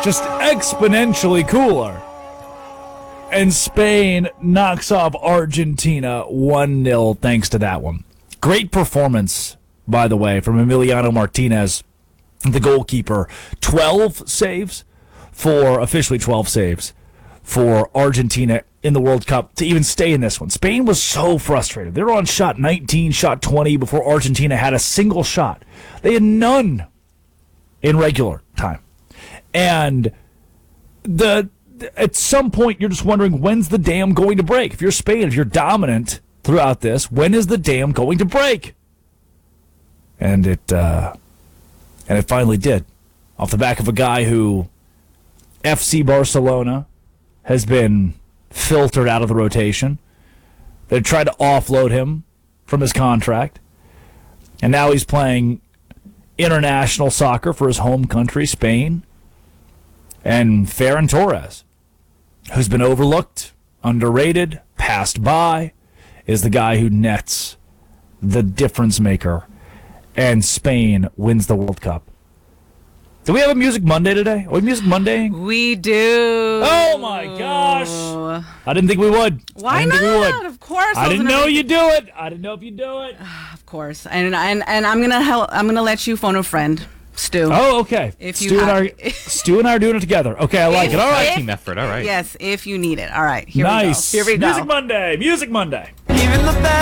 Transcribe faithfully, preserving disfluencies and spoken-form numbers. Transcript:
just exponentially cooler. And Spain knocks off Argentina one nil thanks to that one. Great performance, by the way, from Emiliano Martinez, the goalkeeper. twelve saves for, officially twelve saves for Argentina in the World Cup to even stay in this one. Spain was so frustrated. They were on shot nineteen, shot twenty before Argentina had a single shot. They had none in regular time. And the at some point, you're just wondering, when's the dam going to break? If you're Spain, if you're dominant throughout this, when is the dam going to break? And it uh, and it finally did. Off the back of a guy who F C Barcelona has been filtered out of the rotation. They tried to offload him from his contract. And now he's playing international soccer for his home country, Spain. And Ferran Torres, who's been overlooked, underrated, passed by, is the guy who nets the difference maker. And Spain wins the World Cup. Do we have a Music Monday today? Are we Music Monday? We do. Oh, my gosh. I didn't think we would. Why I didn't not? Think we would. Of course. I didn't know you'd do it. I didn't know if you'd do it. Of course. And and, and I'm going to help. I'm going to let you phone a friend, Stu. Oh, okay. If you Stu, and have- our, Stu and I are doing it together. Okay, I like If- it. All right. if- Team effort, all right. Yes, if you need it. All right. Here Nice. we go. Here we go. Music Monday. Music Monday. Even the best